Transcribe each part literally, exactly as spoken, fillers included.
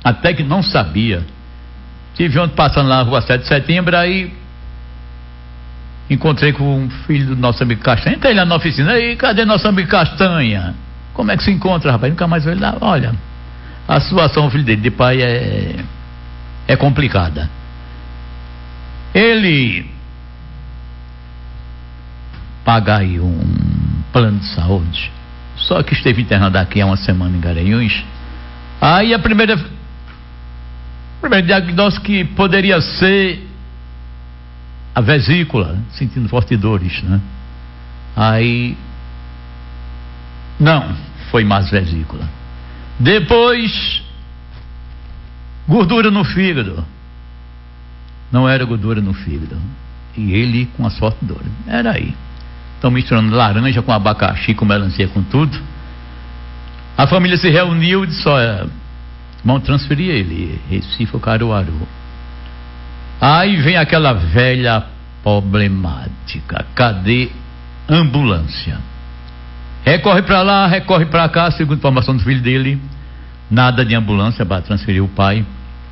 até que não sabia. Tive ontem passando lá na rua sete de setembro, aí encontrei com um filho do nosso amigo Castanha. Entrei lá na oficina, aí, cadê nosso amigo Castanha? Como é que se encontra, rapaz? Nunca mais veio lá. Olha, a situação, filho dele, de pai, é, é complicada. Ele paga aí um plano de saúde, só que esteve internado aqui há uma semana em Garanhuns. Aí a primeira o primeiro diagnóstico que poderia ser a vesícula, sentindo fortes dores, né? Aí não, foi mais vesícula. Depois, gordura no fígado. Não era gordura no fígado. E ele com as fortes dores. Era aí. Estão misturando laranja com abacaxi, com melancia, com tudo. A família se reuniu e disse: olha, vamos transferir ele, Recife ou Caruaru. Aí vem aquela velha problemática: cadê ambulância? Recorre para lá, recorre para cá. Segundo a informação do filho dele, nada de ambulância para transferir o pai.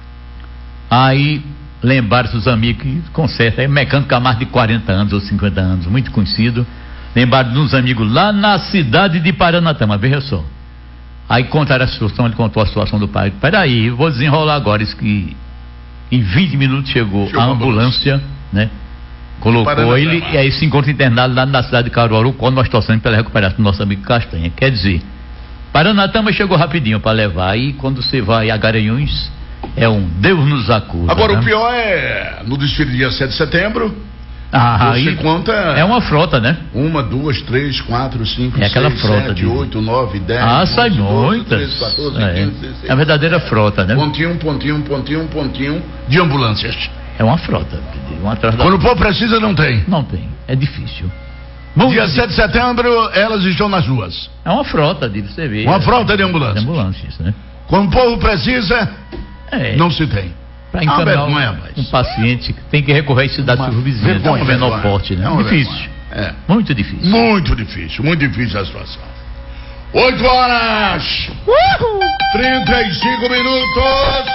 Aí lembraram-se os amigos que conserta, é mecânico há mais de quarenta anos ou cinquenta anos, muito conhecido. Lembraram de uns amigos lá na cidade de Paranatama, veja só. Aí contaram a situação, ele contou a situação do pai. Peraí, vou desenrolar agora isso, que em vinte minutos chegou, chegou a ambulância, ambulância, né? Colocou ele e aí se encontra internado lá na cidade de Caruaru, quando nós torcemos pela recuperação do nosso amigo Castanha. Quer dizer, Paranatama chegou rapidinho para levar, e quando você vai a Garanhuns, é um Deus nos acuda. Agora, né? O pior é no desfile dia sete de setembro. Ah, você aí conta. É uma frota, né? Uma, duas, três, quatro, cinco, é seis, aquela frota sete, de... oito, nove, dez. Ah, sai onze, muitas. treze, quatorze, é. quinze, dezesseis. É a verdadeira frota, né? Pontinho, pontinho, pontinho, pontinho de ambulâncias. É uma frota. Uma atrás da... Quando o povo precisa, não tem. Não tem. É difícil. Muito dia difícil. sete de setembro, elas estão nas ruas. É uma frota de você ver. Uma frota de ambulâncias. De ambulâncias, né? Quando o povo precisa, é. não se tem. Para encaminhar um, é, um paciente que tem que recorrer às cidades vizinhas, é um menor porte, né? É difícil. É. Muito difícil. Muito difícil, muito difícil a situação. oito horas. Uhul. trinta e cinco minutos.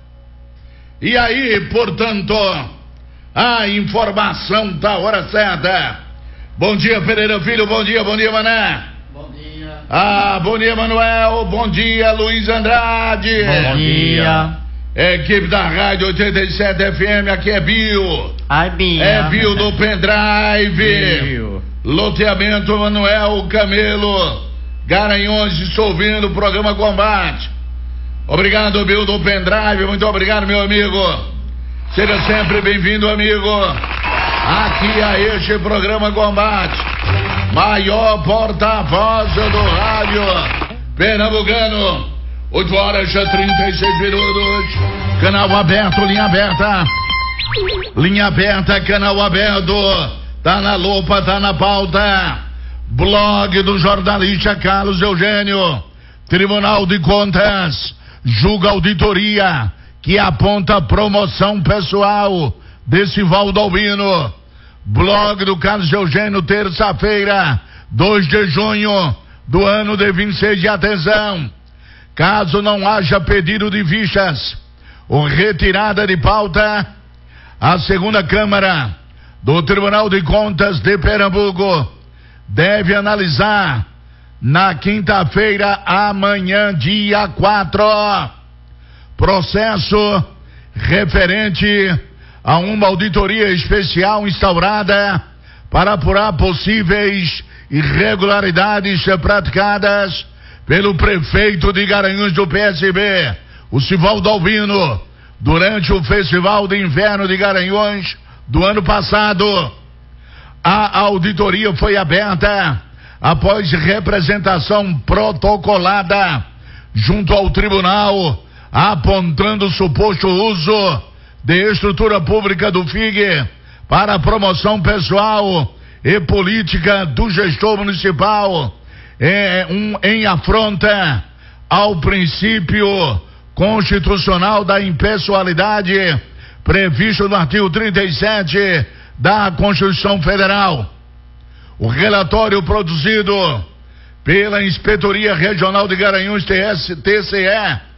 E aí, portanto, a informação da hora certa. Bom dia, Pereira Filho, bom dia, bom dia, Mané. Bom dia. Ah, bom dia, Manuel, bom dia, Luiz Andrade. Bom dia. Equipe da Rádio oitenta e sete F M, aqui é Bio. Ai, Bio. É Bio do Pendrive. Bio. Loteamento Manuel Camelo. Garanhuns dissolvendo o programa Combate. Obrigado, Bio do Pendrive. Muito obrigado, meu amigo. Seja sempre bem-vindo, amigo. Aqui a este programa Combate. Maior porta-voz do rádio pernambucano. oito horas e trinta e seis minutos. Canal aberto, linha aberta. Linha aberta, canal aberto. Tá na lupa, tá na pauta. Blog do jornalista Carlos Eugênio. Tribunal de Contas julga auditoria que aponta promoção pessoal de Sivaldo Albino. Blog do Carlos Eugênio, terça-feira, dois de junho do ano de vinte e seis de atenção. Caso não haja pedido de fichas ou retirada de pauta, a segunda Câmara do Tribunal de Contas de Pernambuco deve analisar na quinta-feira, amanhã, dia quatro, processo referente a uma auditoria especial instaurada para apurar possíveis irregularidades praticadas pelo prefeito de Garanhuns do P S B, o Sivaldo Albino, durante o Festival de Inverno de Garanhuns do ano passado. A auditoria foi aberta após representação protocolada junto ao tribunal, apontando o suposto uso de estrutura pública do F I G para promoção pessoal e política do gestor municipal. É um, em afronta ao princípio constitucional da impessoalidade previsto no artigo trinta e sete da Constituição Federal. O relatório produzido pela Inspetoria Regional de Garanhuns, T C E,